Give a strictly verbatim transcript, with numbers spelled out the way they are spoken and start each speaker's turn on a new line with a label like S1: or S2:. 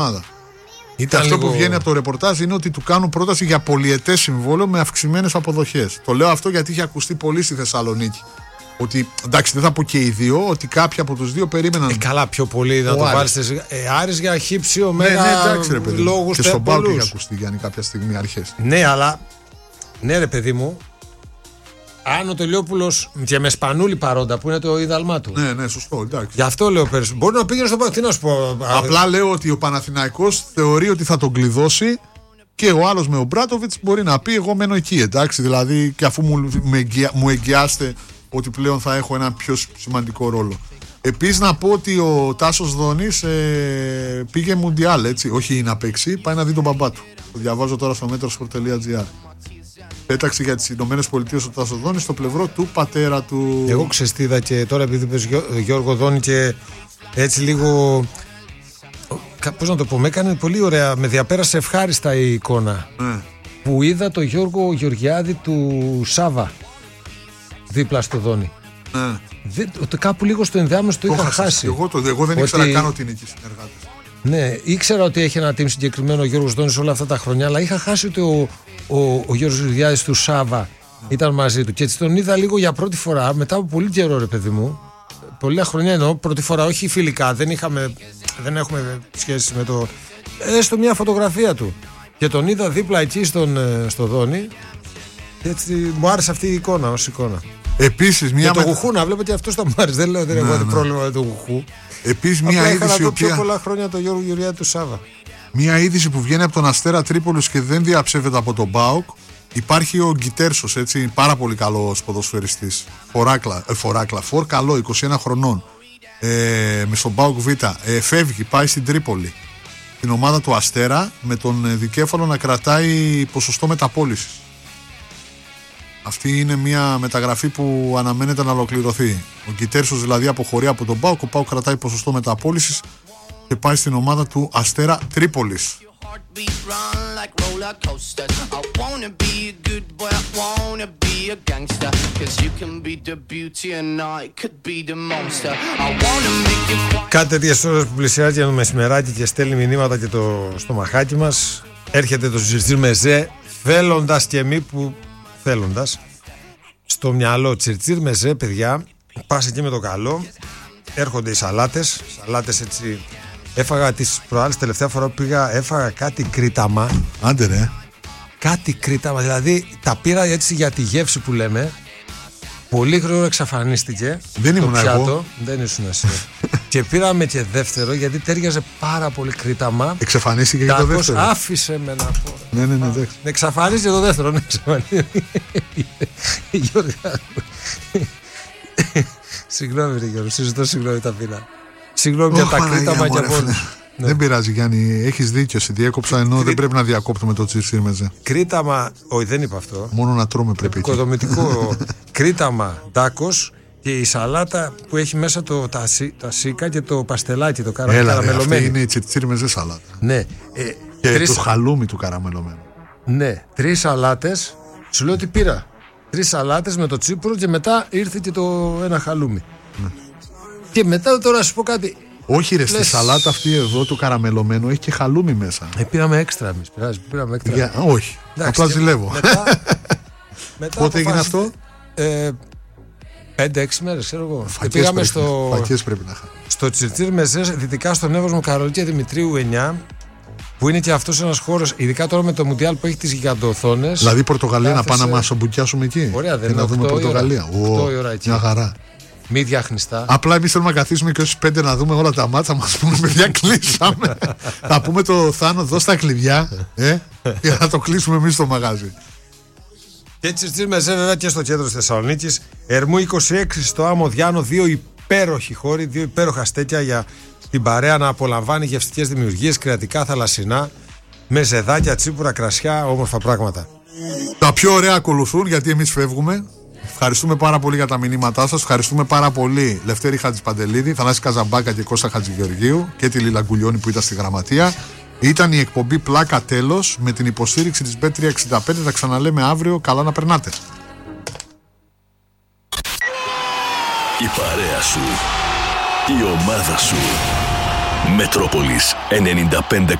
S1: Και αυτό λίγο... που βγαίνει από το ρεπορτάζ είναι ότι του κάνουν πρόταση για πολυετές συμβόλαιο με αυξημένες αποδοχές. Το λέω αυτό γιατί είχε ακουστεί πολύ στη Θεσσαλονίκη. Ότι εντάξει, δεν θα πω και οι δύο, ότι κάποιοι από τους δύο περίμεναν.
S2: Ε, καλά, πιο πολύ να το βάλεις. Ε, Άρης για χύψιο μέγα
S1: ναι, ναι, εντάξει, ρε, παιδί.
S2: Λόγους
S1: και στον Πάοκ είχε ακουστεί Γιάννη κάποια στιγμή αρχές.
S2: Ναι, αλλά. Ναι, ρε παιδί μου. Αν ο Τελειόπουλος και με Σπανούλη παρόντα που είναι το ίδαλμά του.
S1: Ναι, ναι, σωστό, εντάξει.
S2: Γι' αυτό λέω περισσότερο. Μπορεί να πήγαινε στον Πάοκ. Τι να σου πω.
S1: Απλά λέω ότι ο Παναθηναϊκός θεωρεί ότι θα τον κλειδώσει και ο άλλος με ο Μπράτοβιτς μπορεί να πει: εγώ μένω εκεί. Εντάξει, δηλαδή, και αφού μου, μου εγγυάστε ότι πλέον θα έχω ένα πιο σημαντικό ρόλο. Επίσης να πω ότι ο Τάσος Δόνης ε, πήγε Μουντιάλ, έτσι, όχι να παίξει, πάει να δει τον μπαμπά του. Το διαβάζω τώρα στο metrosport τελεία gr. Πέταξε για τις Ηνωμένες Πολιτείες ο Τάσος Δόνης στο πλευρό του πατέρα του.
S2: Εγώ ξεστίδα και τώρα επειδή είπες Γιώργο Δόνη και έτσι λίγο, πώς να το πω, με έκανε πολύ ωραία, με διαπέρασε ευχάριστα η εικόνα
S1: ναι.
S2: που είδα το Γιώργο Γεωργιάδη του Σάβα δίπλα στο Δόνη.
S1: Ναι.
S2: Δεν, κάπου λίγο στο ενδιάμεσο το, το είχα χάσει.
S1: Εγώ, το, εγώ δεν ότι... ήξερα καν ότι είναι εκεί συνεργάτες.
S2: Ναι, ήξερα ότι έχει ένα team συγκεκριμένο ο Γιώργος Δόνης όλα αυτά τα χρόνια, αλλά είχα χάσει ότι ο, ο, ο Γιώργος Γεωργιάδης του Σάβα ήταν μαζί του. Και έτσι τον είδα λίγο για πρώτη φορά μετά από πολύ καιρό, ρε παιδί μου. Πολλά χρόνια εννοώ, πρώτη φορά, όχι φιλικά, δεν, είχαμε, δεν έχουμε σχέση με το. Έστω μια φωτογραφία του. Και τον είδα δίπλα εκεί στον, στο Δόνη. Και έτσι μου άρεσε αυτή η εικόνα ως εικόνα.
S1: Επίσης, μια
S2: και το γουχού να βλέπετε αυτό θα μου άρεσε. Δεν λέω δεν έχω ναι, ναι. πρόβλημα με το γουχού.
S1: Επίσης, μια είδηση.
S2: Είχα να δω
S1: οποία...
S2: πιο πολλά χρόνια το Γιώργο Γεωργιάδη του Σάβα.
S1: Μια είδηση που βγαίνει από τον Αστέρα Τρίπολης και δεν διαψεύδεται από τον ΠΑΟΚ. Υπάρχει ο Γκιτέρσος, έτσι, πάρα πολύ καλός ποδοσφαιριστής. Φοράκλα, ε, φοράκλα, φορ καλό, είκοσι ένα χρονών. Ε, με στον ΠΑΟΚ Β. Ε, φεύγει, πάει στην Τρίπολη. Την ομάδα του Αστέρα με τον δικέφαλο να κρατάει ποσοστό μεταπώλησης. Αυτή είναι μια μεταγραφή που αναμένεται να ολοκληρωθεί. Ο Γκιτέρσος δηλαδή αποχωρεί από τον ΠΑΟΚ, ο ΠΑΟΚ κρατάει ποσοστό μεταπώλησης και πάει στην ομάδα του Αστέρα Τρίπολης.
S2: Κάτι τέτοιες ώρες που πλησιάζει το μεσημεράκι και στέλνει μηνύματα και το στομαχάκι μας, έρχεται το Τσιρτσίρ Μεζέ, θέλοντας και μη που θέλοντας στο μυαλό. Τσιρτσίρ Μεζέ, παιδιά, πας εκεί με το καλό, έρχονται οι σαλάτες, σαλάτες έτσι. Έφαγα τις προάλλες, τελευταία φορά που πήγα, έφαγα κάτι κρίταμα.
S1: Άντε ρε.
S2: Κάτι κρίταμα, δηλαδή τα πήρα έτσι για τη γεύση που λέμε. Πολύ γρήγορα εξαφανίστηκε.
S1: Δεν ήμουν
S2: εγώ. Δεν ήσουν εσύ. Και πήραμε και δεύτερο γιατί τέριαζε πάρα πολύ κρίταμα.
S1: Εξαφανίστηκε και το δεύτερο.
S2: Άφησε με να πω.
S1: Ναι, ναι, ναι.
S2: Εξαφανίστηκε το δεύτερο. Ναι, εξαφανίστηκε. Συγγνώμη, ρε Γιώργο, συζητώ συγγνώμη τα πήρα. Συγγνώμη για τα κρίταμα και από όλους.
S1: Ναι. Δεν πειράζει, Γιάννη, έχεις δίκιο. Σε διέκοψα ενώ Κρί... δεν πρέπει να διακόπτουμε το Τσιρτσίρ Μεζέ.
S2: Κρίταμα, όχι, δεν είπα αυτό.
S1: Μόνο να τρώμε πρέπει.
S2: Οικοδομητικό κρίταμα ντάκος και η σαλάτα που έχει μέσα το, τα, τα σίκα και το παστελάκι, το καρα...
S1: Έλα,
S2: καραμελωμένο.
S1: Αυτή είναι η Τσιρτσίρ Μεζέ σαλάτα.
S2: Ναι. Ε,
S1: και
S2: τρεις...
S1: το χαλούμι του καραμελωμένου.
S2: Ναι, τρεις σαλάτες. Σου λέω ότι πήρα. Τρεις σαλάτες με το τσίπουρο και μετά ήρθε και το ένα χαλούμι. Ναι. Και μετά τώρα να σου πω κάτι.
S1: Όχι ρε, στη σαλάτα αυτή εδώ το καραμελωμένο έχει και χαλούμι μέσα.
S2: Ε, πήραμε έξτρα εμείς, πειράζει, πήραμε έξτρα.
S1: Για, όχι, εντάξει, απλά ζηλεύω.
S2: Μετά, μετά
S1: πότε έγινε αυτό?
S2: Ε, πέντε έξι μέρες, ξέρω εγώ.
S1: Φακές
S2: πήγαμε
S1: πρέπει,
S2: στο,
S1: φακές πρέπει να χάσει.
S2: Στο Τσιρτσίρ Μεζέ, δυτικά στον Εύωσμο Καρολική Δημητρίου εννιά, που είναι και αυτός ένας χώρος, ειδικά τώρα με το Μουντιάλ που έχει τις γιγαντοθόνες.
S1: Δηλαδή Πορτογαλία να πάμε να μας ομπουκιάσουμε εκεί.
S2: Ωραία, δεν
S1: και να δούμε Πορτογαλία. Μια χαρά.
S2: Μη διάχνηστα.
S1: Απλά εμείς θέλουμε να καθίσουμε και όσοι πέντε να δούμε όλα τα μάτσα μας πούμε παιδιά κλείσαμε. Θα πούμε το Θάνο δώσ' τα κλειδιά ε, και να το κλείσουμε εμείς στο μαγάζι.
S2: Και Τσιρτσίρ Μεζέ βέβαια και στο κέντρο της Θεσσαλονίκης. Ερμού είκοσι έξι στο Άμμο Διάνο, δύο υπέροχοι χώροι, δύο υπέροχα στέκια για την παρέα να απολαμβάνει γευστικές δημιουργίες, κρεατικά, θαλασσινά, με ζεδάκια, τσίπουρα, κρασιά, όμορφα πράγματα.
S1: Τα πιο ωραία ακολουθούν γιατί εμείς φεύγουμε. Ευχαριστούμε πάρα πολύ για τα μηνύματά σας. Ευχαριστούμε πάρα πολύ Λευτέρη Χατζηπαντελίδη, Θανάση Καζαμπάκα και Κώστα Χατζηγεωργίου και τη Λίλα Γκουλιώνη που ήταν στη γραμματεία. Ήταν η εκπομπή Πλάκα τέλος με την υποστήριξη της μπετ τριακόσια εξήντα πέντε. Θα ξαναλέμε αύριο. Καλά να περνάτε.
S3: Η παρέα σου, η ομάδα σου, Μετρόπολης ενενήντα πέντε